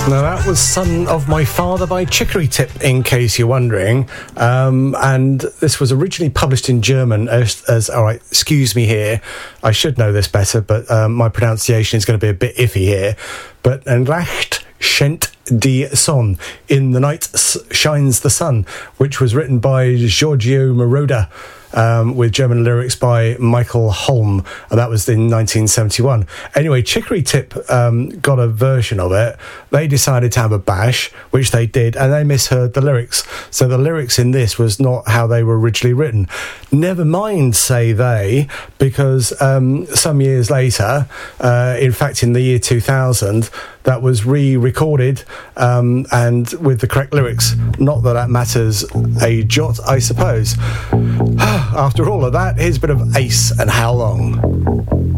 Now that was Son of My Father by Chicory Tip, in case you're wondering. And this was originally published in German as all right, excuse me here, I should know this better, but my pronunciation is going to be a bit iffy here. But Nacht scheint die Sonne, In the Night Shines the Sun, which was written by Giorgio Moroder, with German lyrics by Michael Holm, and that was in 1971. Anyway, Chicory Tip got a version of it. They decided to have a bash, which they did, and they misheard the lyrics. So the lyrics in this was not how they were originally written. Never mind, say they, because some years later, in fact in the year 2000, that was re-recorded and with the correct lyrics. Not that that matters a jot, I suppose. After all of that, here's a bit of Ace and How Long.